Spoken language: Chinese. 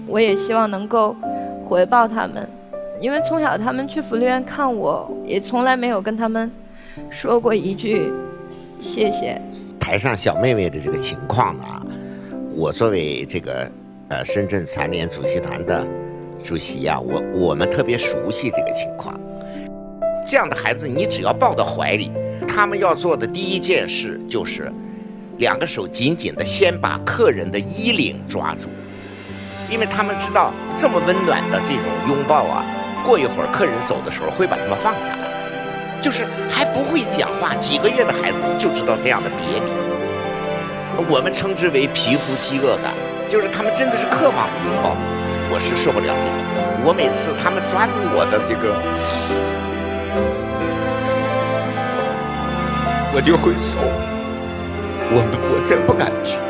我也希望能够回报他们，因为从小他们去福利院看我，也从来没有跟他们说过一句谢谢。 台上小妹妹的这个情况呢，我作为这个深圳残联主席团的主席啊，我们特别熟悉这个情况。这样的孩子，你只要抱到怀里，他们要做的第一件事就是两个手紧紧的先把客人的衣领抓住，因为他们知道这么温暖的这种拥抱啊，过一会儿客人走的时候会把他们放下来。就是还不会讲话，几个月的孩子就知道这样的别离，我们称之为皮肤饥饿感，就是他们真的是渴望拥抱。我是受不了这个，我每次他们抓住我的这个，我就会走，我真不敢去。